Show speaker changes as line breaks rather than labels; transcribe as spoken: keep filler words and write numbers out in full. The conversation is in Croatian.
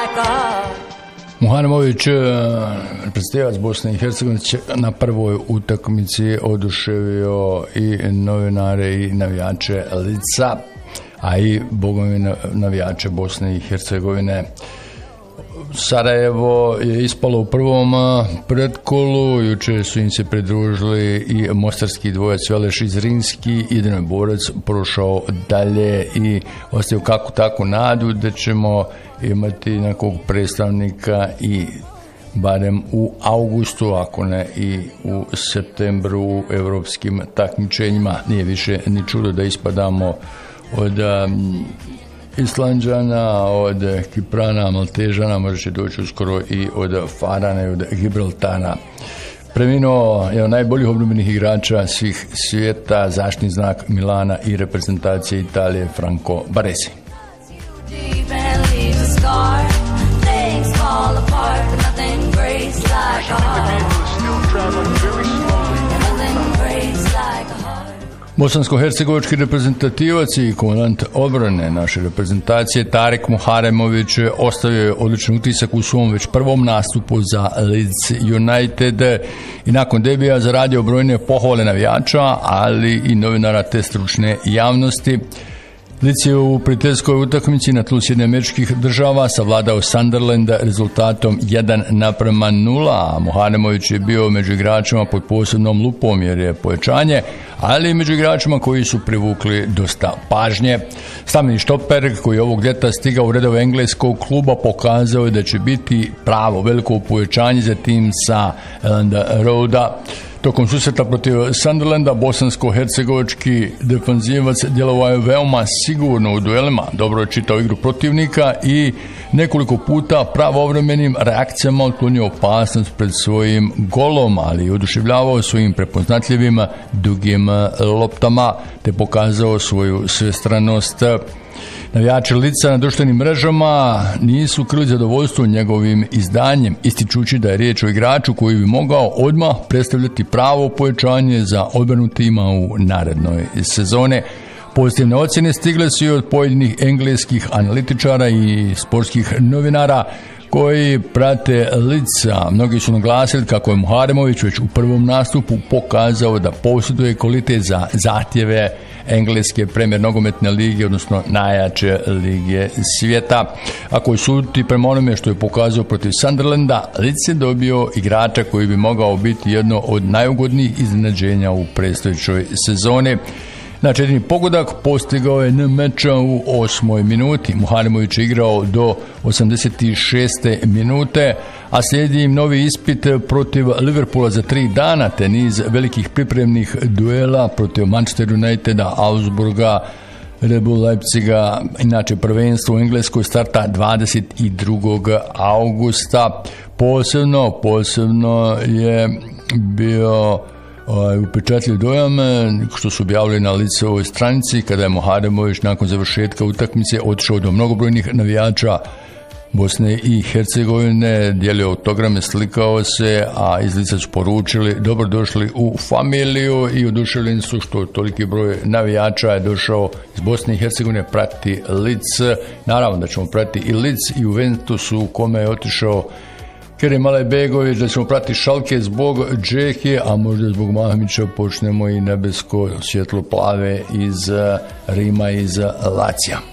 like a heart.
Muharemović, predstavljač Bosne i Hercegovine, na prvoj utakmici oduševio i novinare i navijače Lica, a i bogovi navijače Bosne i Hercegovine. Sarajevo je ispalo u prvom predkolu, juče su im se pridružili i mostarski dvojac Veleš i Zrinski, jedan je borac prošao dalje i ostavio kako takvu nadu da ćemo imati nekog predstavnika i barem u augustu, ako ne i u septembru u evropskim takmičenjima. Nije više ni čudo da ispadamo od um, Islanđana, od Kiprana, Maltežana, može će doći uskoro i od Farana i od Gibraltara. Preminuo je od najboljih obrambenih igrača svih svijeta, zaštitni znak Milana i reprezentacije Italije Franco Baresi. Bosansko-hercegovački reprezentativac i komandant odbrane naše reprezentacije Tarik Muharemović ostavio je odličan utisak u svom već prvom nastupu za Leeds United i nakon debija zaradio brojne pohvale navijača, ali i novinara te stručne javnosti. Leeds je u prijateljskoj utakmici na tlu Sjedinjenih Američkih Država savladao Sunderlanda rezultatom jedan naprema nula, a Muharemović je bio među igračima pod posebnom lupom jer je pojačanje, ali i među igračima koji su privukli dosta pažnje. Stameni štoper koji je ovog ljeta stigao u redove engleskog kluba pokazao je da će biti pravo veliko pojačanje za tim sa Elland Roada. Tokom susreta protiv Sunderlanda bosansko-hercegovački defanzivac djelovao je veoma sigurno u duelima, dobro je čitao igru protivnika i nekoliko puta pravovremenim reakcijama otklonio opasnost pred svojim golom, ali i oduševljavao svojim prepoznatljivim dugim loptama te pokazao svoju svestranost. Navijači Lica na društvenim mrežama nisu krili zadovoljstvo njegovim izdanjem, ističući da je riječ o igraču koji bi mogao odmah predstavljati pravo pojačanje za odbranu tima u narednoj sezone. Pozitivne ocjene stigle su i od pojedinih engleskih analitičara i sportskih novinara koji prate Lica. Mnogi su naglasili kako je Muharemović već u prvom nastupu pokazao da posjeduje kvalitet za zahtjeve engleske premijer nogometne lige, odnosno najjače lige svijeta. Ako je suditi prema onome što je pokazao protiv Sunderlanda, Leeds je dobio igrača koji bi mogao biti jedno od najugodnijih iznenađenja u predstojećoj sezoni. Znači, jedini pogodak postigao je n meča u osmoj minuti. Muharemović je igrao do osamdeset šeste minute, a slijedi im novi ispit protiv Liverpoola za tri dana, te niz velikih pripremnih duela protiv Manchester Uniteda, Augsburga, Red Bull Leipziga. Inače, prvenstvo u Engleskoj starta dvadeset drugog augusta. Posebno, posebno je bio upečatljiv dojam što su objavili na Licovoj stranici kada je Muharemović nakon završetka utakmice otišao do mnogobrojnih navijača Bosne i Hercegovine, dijelio autograme, slikao se, a iz Lica su poručili dobrodošli u familiju i oduševljeni su što toliki broj navijača je došao iz Bosne i Hercegovine prati Lic. Naravno da ćemo pratiti i Lic i Juventus u kome je otišao Kerim Alajbegović, da ćemo pratiti Šalke zbog Džehije, a možda zbog Mahmića počnemo i nebesko svjetlo plave iz Rima, iz Lacija.